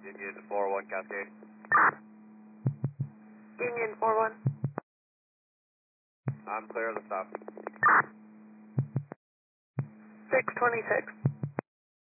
Union 4-1 Cascade. Union 4-1. I'm clear of the stop. 626.